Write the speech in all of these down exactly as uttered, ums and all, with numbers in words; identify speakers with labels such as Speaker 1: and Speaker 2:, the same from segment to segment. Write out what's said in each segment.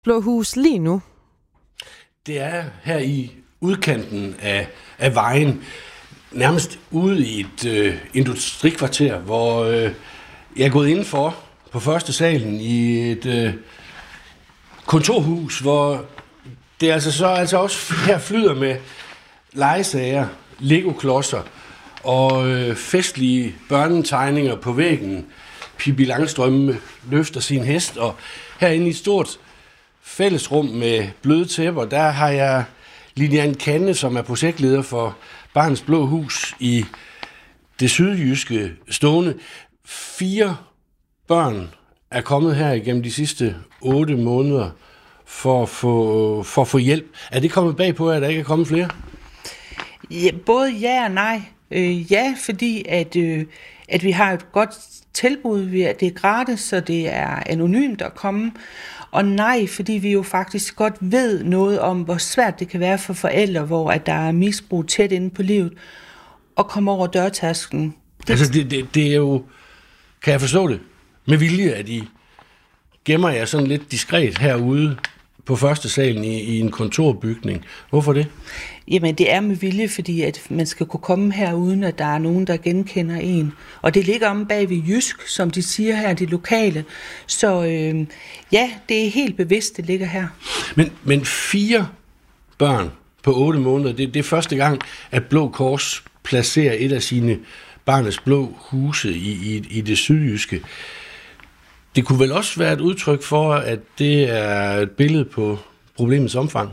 Speaker 1: Blå Hus lige nu?
Speaker 2: Det er her i udkanten af, af vejen, nærmest ude i et øh, industrikvarter, hvor øh, jeg er gået indenfor på første salen i et øh, kontorhus, hvor det altså så altså også her flyder med legesager, Lego-klodser og øh, festlige børnetegninger på væggen. Pippi Langstrømpe løfter sin hest, og herinde i et stort fællesrum med bløde tæpper, der har jeg Lilian Kanne, som er projektleder for Barnets Blå Hus i det sydjyske stående. Fire børn er kommet her igennem de sidste otte måneder for at få, for at få hjælp. Er det kommet bag på, at der ikke er kommet flere?
Speaker 3: Ja, både ja og nej. Øh, ja, fordi at, øh, at vi har et godt tilbud, det er gratis, så det er anonymt at komme. Og nej, fordi vi jo faktisk godt ved noget om, hvor svært det kan være for forældre, hvor at der er misbrug tæt inde på livet, at komme over dørtasken. Det...
Speaker 2: Altså, det, det, det er jo, kan jeg forstå det, med vilje, at I gemmer jer sådan lidt diskret herude på første salen i, i en kontorbygning. Hvorfor det?
Speaker 3: Jamen, det er med vilje, fordi at man skal kunne komme her, uden at der er nogen, der genkender en. Og det ligger om bag ved Jysk, som de siger her, de lokale. Så øh, ja, det er helt bevidst, det ligger her.
Speaker 2: Men, men fire børn på otte måneder, det, det er første gang, at Blå Kors placerer et af sine Barnets Blå Huse i, i, i det sydjyske. Det kunne vel også være et udtryk for, at det er et billede på problemets omfang?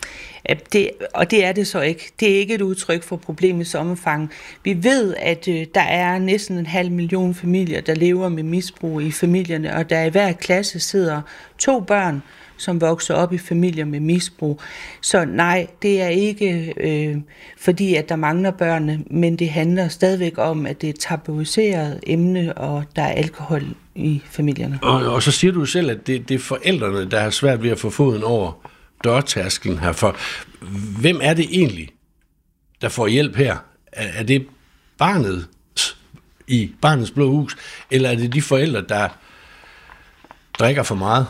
Speaker 3: Det, og det er det så ikke. Det er ikke et udtryk for problemets omfang. Vi ved, at øh, der er næsten en halv million familier, der lever med misbrug i familierne, og der i hver klasse sidder to børn, som vokser op i familier med misbrug. Så nej, det er ikke øh, fordi, at der mangler børnene, men det handler stadigvæk om, at det er et tabuiseret emne, og der er alkohol i familierne.
Speaker 2: Og, og så siger du selv, at det, det er forældrene, der har svært ved at få foden over dørtasken her. For hvem er det egentlig, der får hjælp her? Er, er det barnet i Barnets Blå Hus, eller er det de forældre, der drikker for meget?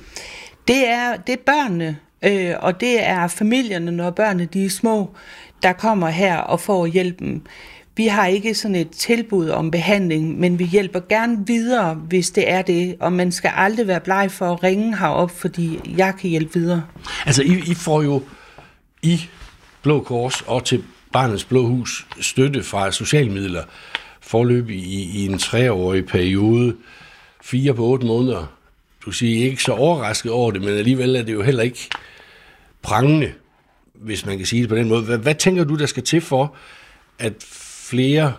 Speaker 3: Det er, det er børnene, øh, og det er familierne, når børnene de er små, der kommer her og får hjælpen. Vi har ikke sådan et tilbud om behandling, men vi hjælper gerne videre, hvis det er det, og man skal aldrig være bleg for at ringe herop, fordi jeg kan hjælpe videre.
Speaker 2: Altså, I, I får jo i Blå Kors og til Barnets Blå Hus støtte fra socialmidler forløbig i, i en treårig periode, fire på otte måneder. Du siger ikke så overrasket over det, men alligevel er det jo heller ikke prangende, hvis man kan sige det på den måde. Hvad, hvad tænker du, der skal til for, at flere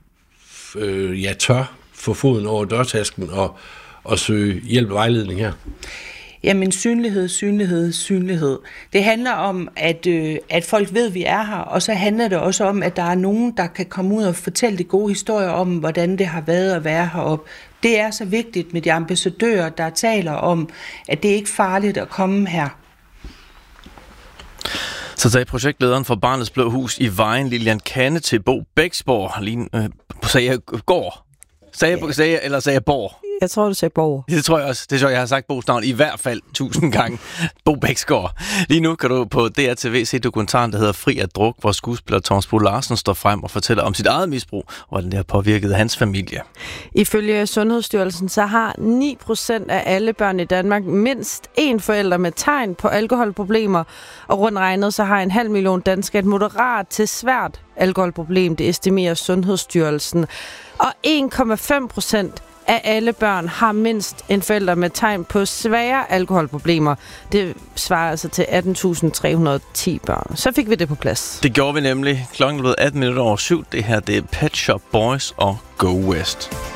Speaker 2: øh, ja, tør få foden over dørtasken og, og søge hjælp og vejledning her?
Speaker 3: Jamen, synlighed, synlighed, synlighed. Det handler om, at, øh, at folk ved, at vi er her, og så handler det også om, at der er nogen, der kan komme ud og fortælle de gode historier om, hvordan det har været at være heroppe. Det er så vigtigt med de ambassadører, der taler om, at det ikke er farligt at komme her.
Speaker 4: Så sagde projektlederen for Barnets Blå Hus i Vejen, Lilian Kanne, til Bo Bæksborg. Lige, øh, sagde jeg går? Sagde jeg, sagde jeg, eller sagde jeg Borg?
Speaker 1: Jeg tror, du sagde Borg.
Speaker 4: Det tror jeg også. Det tror jeg, jeg har sagt Bo's navn i hvert fald tusind gange. Bo Bæksgaard. Lige nu kan du på D R T V se dokumentaren, der hedder Fri af druk, hvor skuespiller Thomas Bo Larsen står frem og fortæller om sit eget misbrug, og hvordan det har påvirket hans familie. Ifølge Sundhedsstyrelsen, så har ni procent af alle børn i Danmark mindst én forælder med tegn på alkoholproblemer, og rundt regnet, så har en halv million danskere et moderat til svært alkoholproblem, det estimerer Sundhedsstyrelsen. Og en komma fem procent af alle børn har mindst en forælder med tegn på svære alkoholproblemer. Det svarer altså til atten tusind tre hundrede og ti børn. Så fik vi det på plads. Det gjorde vi nemlig. Klokken blev atten minutter over syv. Det her, det er Pet Shop Boys og Go West.